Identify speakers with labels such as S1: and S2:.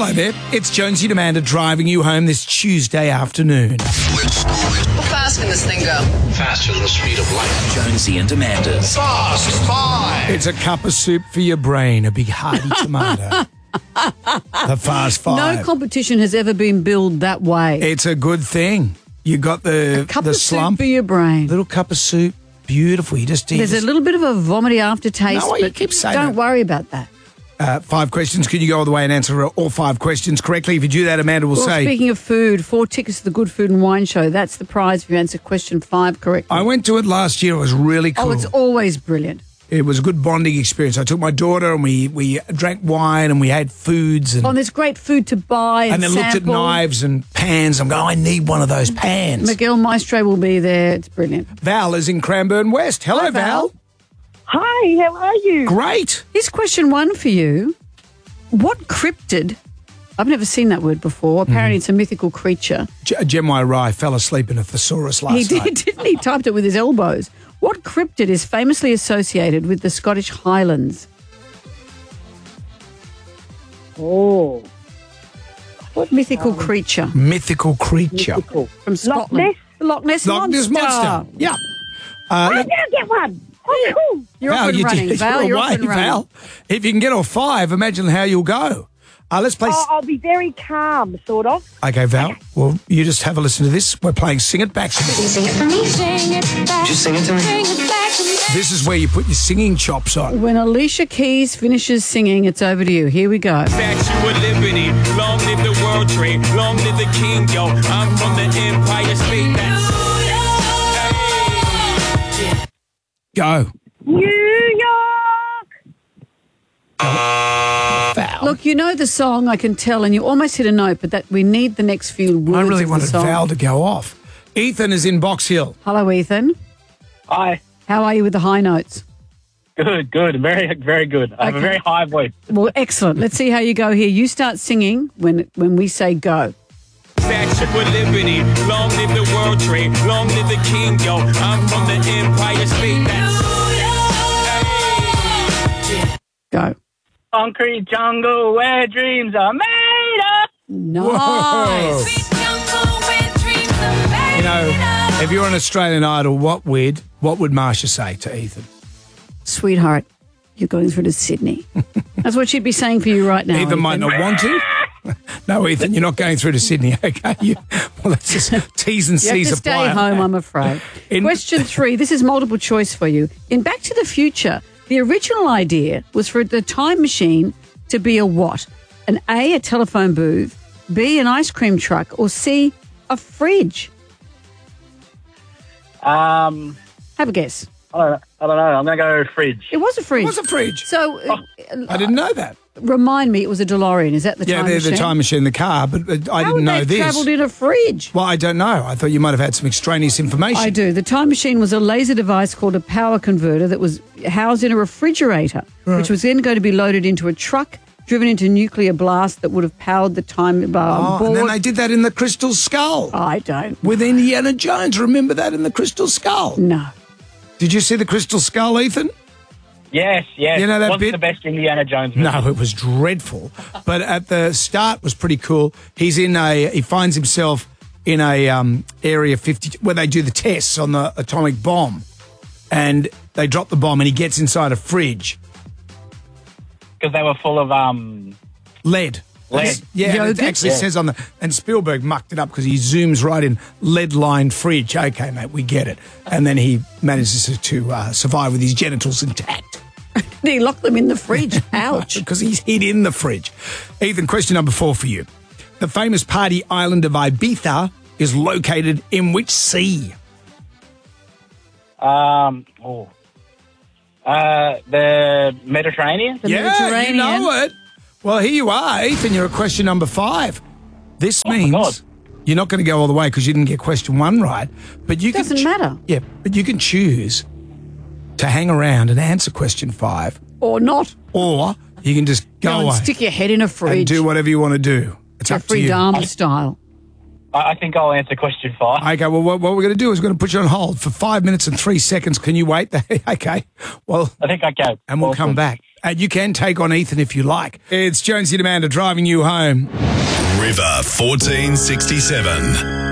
S1: Hello there. It's Jonesy and Amanda driving you home this Tuesday afternoon.
S2: How fast can this thing go?
S3: Faster than the speed of light.
S4: Jonesy and Amanda's
S3: Fast Five.
S1: It's a cup of soup for your brain, a big hearty tomato. The Fast Five.
S5: No competition has ever been billed that way.
S1: It's a good thing. You got the
S5: Cup
S1: the
S5: of
S1: slump.
S5: soup for your brain.
S1: Little cup of soup. Beautiful. You just eat.
S5: There's a little bit of a vomity aftertaste,
S1: No, you
S5: but
S1: keep saying
S5: don't
S1: that.
S5: worry about that.
S1: 5 questions. Can you go all the way and answer all 5 questions correctly? If you do that, Amanda will
S5: Well,
S1: say.
S5: speaking of food, 4 tickets to the Good Food and Wine Show. That's the prize if you answer question 5 correctly.
S1: I went to it last year. It was really cool.
S5: Oh, it's always brilliant.
S1: It was a good bonding experience. I took my daughter and we drank wine and we had foods and,
S5: Oh, and there's great food to buy and
S1: then looked at
S5: sample.
S1: knives and pans. I'm going, I need one of those pans.
S5: Miguel Maestro will be there. It's brilliant.
S1: Val is in Cranbourne West. Hello,
S5: Hi, Val.
S6: Hi, how are you?
S1: Great.
S5: Here's question 1 for you. What cryptid, I've never seen that word before, apparently it's a mythical creature.
S1: Gemini Rye fell asleep in a thesaurus last
S5: He did,
S1: night.
S5: didn't he? Typed it with his elbows. What cryptid is famously associated with the Scottish Highlands?
S6: Oh,
S5: What mythical creature
S1: Mythical creature.
S6: mythical.
S5: from Scotland?
S6: Ness?
S5: Loch Ness
S1: Loch Ness Monster. Yeah.
S6: I'm going to get one. Oh, cool.
S5: You're off and running, Val. You're off and running.
S1: Val. If you can get all 5, imagine how you'll go. Let's play.
S6: Oh, I'll be very calm, sort of.
S1: Okay, Val. Well, you just have a listen to this. We're playing Sing It Back to Me.
S2: Sing it for me. Sing it back.
S3: Just sing it to me.
S2: Sing it back to me.
S1: This is where you put your singing chops on.
S5: When Alicia Keys finishes singing, it's over to you. Here we go.
S7: Statue of Liberty, long live the World Trade, long live the King, yo. I'm from the Empire State.
S1: Go.
S6: New York.
S1: Val.
S5: Look, you know the song, I can tell, and you almost hit a note, but that we need the next few words
S1: I really
S5: of the
S1: wanted
S5: song.
S1: Val to go off. Ethan is in Box Hill.
S5: Hello, Ethan.
S8: Hi.
S5: How are you with the high notes?
S8: Good. Very, very good. I have a
S5: Okay.
S8: very high voice.
S5: Well, excellent. Let's see how you go here. You start singing when we say go.
S7: Statue of Liberty, long live the World Trade, long live the King, yo. I'm from the Empire State.
S5: Go.
S8: Concrete jungle where dreams are made up.
S5: Nice.
S1: You know, if you're an Australian Idol, what would Marsha say to Ethan?
S5: Sweetheart, you're going through to Sydney. That's what she'd be saying for you right now.
S1: Ethan might not want to. No, Ethan, you're not going through to Sydney, okay? Well, that's just T's and
S5: You have
S1: C's
S5: to stay
S1: apply.
S5: home, I'm afraid. Question 3. This is multiple choice for you. In Back to the Future, the original idea was for the time machine to be a what? An A, a telephone booth, B, an ice cream truck, or C, a fridge?
S8: I
S5: Have a guess.
S8: don't know. I'm going to go fridge.
S5: It was a fridge.
S1: It was a fridge.
S5: So,
S1: I didn't know that.
S5: remind me, it was a DeLorean. Is that the
S1: Yeah,
S5: time
S1: they're
S5: machine?
S1: the time machine, the car, but I
S5: How
S1: didn't know
S5: would they
S1: this.
S5: have travelled in a fridge?
S1: Well, I don't know. I thought you might have had some extraneous information.
S5: I do. The time machine was a laser device called a power converter that was housed in a refrigerator, which was then going to be loaded into a truck, driven into nuclear blast that would have powered the time
S1: Oh,
S5: board.
S1: and then they did that in the Crystal Skull
S5: I don't.
S1: with Indiana Jones. Remember that in the Crystal Skull?
S5: No.
S1: Did you see the Crystal Skull, Ethan?
S8: Yes.
S1: You know that
S8: Wasn't
S1: bit?
S8: the best Indiana Jones movie.
S1: No, it was dreadful. But at the start was pretty cool. He finds himself in a Area 50 where they do the tests on the atomic bomb, and they drop the bomb, and he gets inside a fridge.
S8: Because they were full of
S1: Lead.
S8: Lead.
S1: Yeah, and it
S5: Yogurt?
S1: actually says on the... And Spielberg mucked it up because he zooms right in, lead-lined fridge. Okay, mate, we get it. And then he manages to survive with his genitals intact
S5: Did he lock them in the fridge? Ouch.
S1: because he's hid in the fridge. Ethan, question number 4 for you. The famous party island of Ibiza is located in which sea?
S8: the Mediterranean.
S5: The
S1: Yeah,
S5: Mediterranean.
S1: you know it. Well, here you are, Ethan. You're at question number 5. This
S8: my
S1: means
S8: God.
S1: you're not going to go all the way because you didn't get question 1 right. But you
S5: Doesn't
S1: can
S5: matter.
S1: Yeah, but you can choose to hang around and answer question 5,
S5: Or not.
S1: or you can just go
S5: Go and
S1: away
S5: stick your head in a
S1: and
S5: fridge.
S1: do whatever you want to do. It's up to
S5: Jeffrey
S1: you.
S5: Dahmer style.
S8: I think I'll answer question 5.
S1: Okay, well, what we're going to do is we're going to put you on hold for 5 minutes and 3 seconds. Can you wait? Okay. Well,
S8: I think I can.
S1: and we'll
S8: Awesome.
S1: come back. And you can take on Ethan if you like. It's Jonesy and Amanda driving you home.
S4: River 1467.